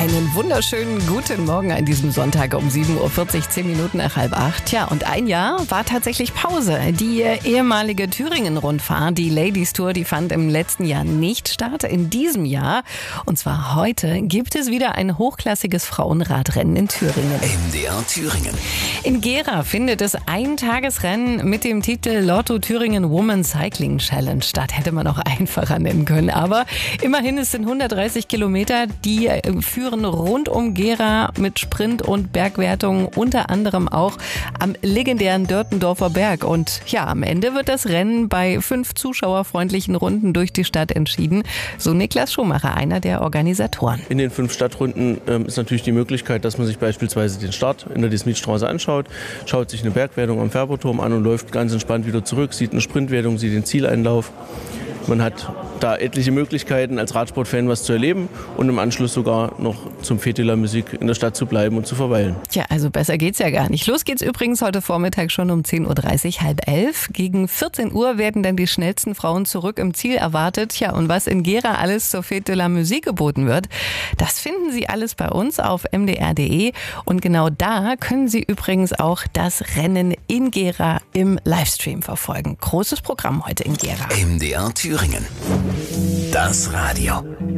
Einen wunderschönen guten Morgen an diesem Sonntag um 7.40 Uhr, 10 Minuten nach 7:30. Tja, und ein Jahr war tatsächlich Pause. Die ehemalige Thüringen-Rundfahrt, die Ladies Tour, die fand im letzten Jahr nicht statt. In diesem Jahr, und zwar heute, gibt es wieder ein hochklassiges Frauenradrennen in Thüringen. MDR Thüringen. In Gera findet es ein Tagesrennen mit dem Titel Lotto Thüringen Women Cycling Challenge statt. Hätte man auch einfacher nennen können. Aber immerhin, es sind 130 Kilometer, die führen rund um Gera mit Sprint- und Bergwertungen, unter anderem auch am legendären Dörtendorfer Berg. Und ja, am Ende wird das Rennen bei 5 zuschauerfreundlichen Runden durch die Stadt entschieden. So Niklas Schumacher, einer der Organisatoren. In den 5 Stadtrunden ist natürlich die Möglichkeit, dass man sich beispielsweise den Start in der Dismietstraße anschaut, schaut sich eine Bergwertung am Färberturm an und läuft ganz entspannt wieder zurück, sieht eine Sprintwertung, sieht den Zieleinlauf. Man hat da etliche Möglichkeiten, als Radsportfan was zu erleben und im Anschluss sogar noch zum Fête de la Musique in der Stadt zu bleiben und zu verweilen. Tja, also besser geht's ja gar nicht. Los geht's übrigens heute Vormittag schon um 10.30 Uhr, 10:30. Gegen 14 Uhr werden dann die schnellsten Frauen zurück im Ziel erwartet. Tja, und was in Gera alles zur Fête de la Musique geboten wird, das finden Sie alles bei uns auf mdr.de. Und genau da können Sie übrigens auch das Rennen in Gera im Livestream verfolgen. Großes Programm heute in Gera. MDR Thüringen. Das Radio.